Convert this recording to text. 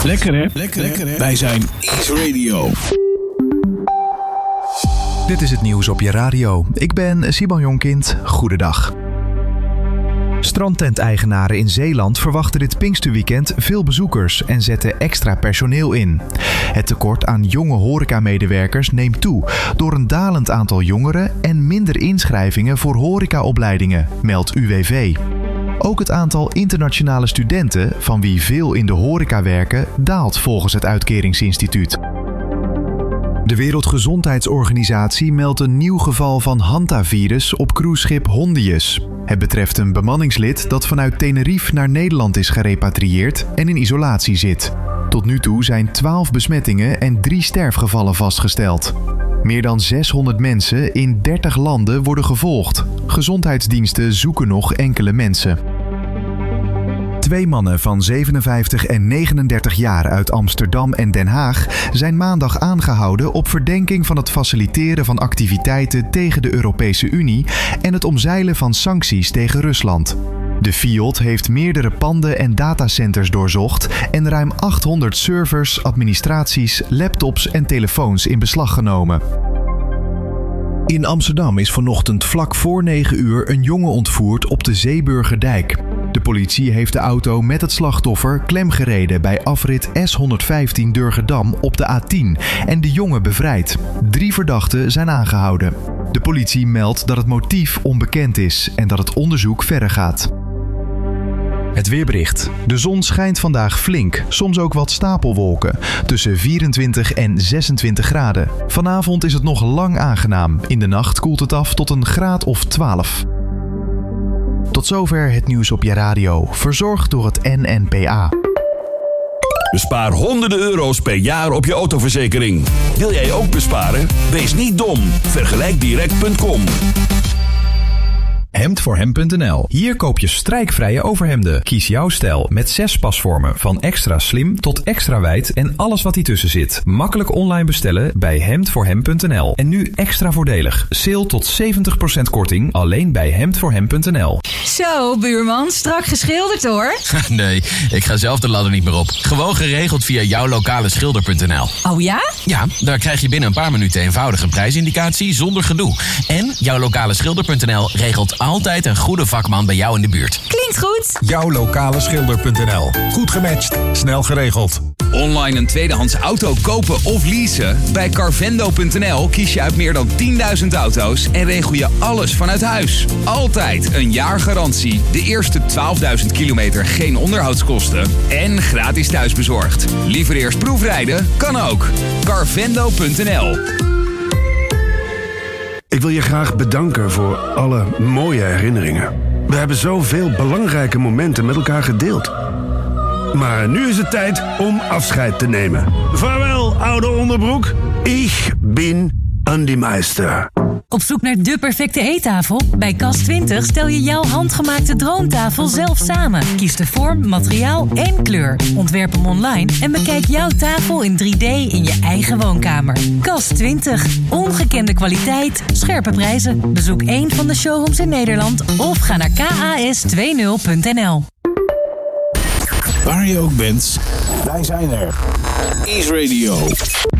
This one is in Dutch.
Lekker hè? Lekker hè? Wij zijn Ease Radio. Dit is het nieuws op je radio. Ik ben Simon Jonkind. Goedendag. Strandtenteigenaren in Zeeland verwachten dit Pinksterweekend veel bezoekers en zetten extra personeel in. Het tekort aan jonge horecamedewerkers neemt toe door een dalend aantal jongeren en minder inschrijvingen voor horecaopleidingen, meldt UWV. Ook het aantal internationale studenten, van wie veel in de horeca werken, daalt volgens het Uitkeringsinstituut. De Wereldgezondheidsorganisatie meldt een nieuw geval van hantavirus op cruiseschip Hondius. Het betreft een bemanningslid dat vanuit Tenerife naar Nederland is gerepatrieerd en in isolatie zit. Tot nu toe zijn 12 besmettingen en 3 sterfgevallen vastgesteld. Meer dan 600 mensen in 30 landen worden gevolgd. Gezondheidsdiensten zoeken nog enkele mensen. 2 mannen van 57 en 39 jaar uit Amsterdam en Den Haag zijn maandag aangehouden op verdenking van het faciliteren van activiteiten tegen de Europese Unie en het omzeilen van sancties tegen Rusland. De FIOD heeft meerdere panden en datacenters doorzocht en ruim 800 servers, administraties, laptops en telefoons in beslag genomen. In Amsterdam is vanochtend vlak voor 9 uur een jongen ontvoerd op de Zeeburgerdijk. De politie heeft de auto met het slachtoffer klemgereden bij afrit S115 Durgerdam op de A10 en de jongen bevrijd. 3 verdachten zijn aangehouden. De politie meldt dat het motief onbekend is en dat het onderzoek verder gaat. Het weerbericht. De zon schijnt vandaag flink, soms ook wat stapelwolken, tussen 24 en 26 graden. Vanavond is het nog lang aangenaam. In de nacht koelt het af tot een graad of 12. Tot zover het nieuws op je radio, verzorgd door het NNPA. Bespaar honderden euro's per jaar op je autoverzekering. Wil jij ook besparen? Wees niet dom. Vergelijkdirect.com. Hemdvoorhem.nl. Hier koop je strijkvrije overhemden. Kies jouw stijl met 6 pasvormen. Van extra slim tot extra wijd en alles wat ertussen zit. Makkelijk online bestellen bij Hemdvoorhem.nl. En nu extra voordelig. Sale tot 70% korting alleen bij Hemdvoorhem.nl. Zo, buurman. Strak geschilderd hoor. Nee, ik ga zelf de ladder niet meer op. Gewoon geregeld via jouwlokaleschilder.nl. Oh ja? Ja, daar krijg je binnen een paar minuten eenvoudig een prijsindicatie zonder gedoe. En jouwlokaleschilder.nl regelt altijd een goede vakman bij jou in de buurt. Klinkt goed. Jouwlokaleschilder.nl. Goed gematcht, snel geregeld. Online een tweedehands auto kopen of leasen? Bij Carvendo.nl kies je uit meer dan 10.000 auto's en regel je alles vanuit huis. Altijd een jaar garantie, de eerste 12.000 kilometer geen onderhoudskosten en gratis thuisbezorgd. Liever eerst proefrijden? Kan ook. Carvendo.nl. Ik wil je graag bedanken voor alle mooie herinneringen. We hebben zoveel belangrijke momenten met elkaar gedeeld. Maar nu is het tijd om afscheid te nemen. Vaarwel, oude onderbroek. Ik ben Andy Meister. Op zoek naar de perfecte eettafel? Bij Cas20 stel je jouw handgemaakte droomtafel zelf samen. Kies de vorm, materiaal en kleur. Ontwerp hem online en bekijk jouw tafel in 3D in je eigen woonkamer. Cas20. Ongekende kwaliteit, scherpe prijzen. Bezoek een van de showrooms in Nederland of ga naar kas20.nl. Waar je ook bent, wij zijn er. Ease Radio.